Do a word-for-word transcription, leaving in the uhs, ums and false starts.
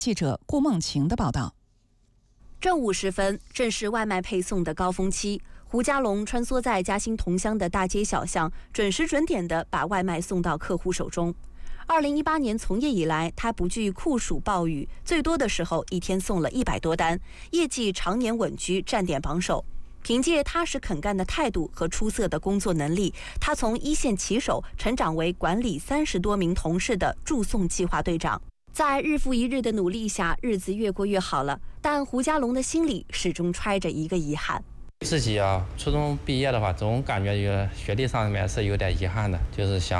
记者顾梦晴的报道。 正午时分，正是外卖配送的高峰期。胡家龙穿梭在嘉兴同乡的大街小巷，准时准点地把外卖送到客户手中。二零一八年从业以来，他不惧酷暑暴雨，最多的时候一天送了一百多单，业绩常年稳居站点榜首。凭借踏实肯干的态度和出色的工作能力，他从一线骑手成长为管理三十多名同事的助送计划队长。在日复一日的努力下，日子越过越好了。但胡家龙的心里始终揣着一个遗憾。 自己啊，初中毕业的话，总感觉有学历上面是有点遗憾的，就是想